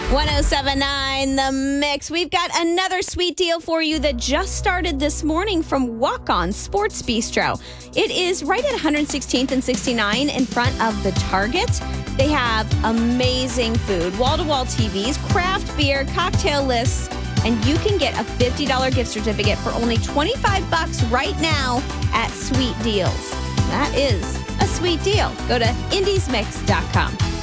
1079 The Mix. We've got another sweet deal for you that just started this morning from Walk On Sports Bistro. It is right at 116th and 69 in front of the Target. They have amazing food, wall-to-wall TVs, craft beer, cocktail lists, and you can get a $50 gift certificate for only $25 right now at Sweet Deals. That is a sweet deal. Go to indiesmix.com.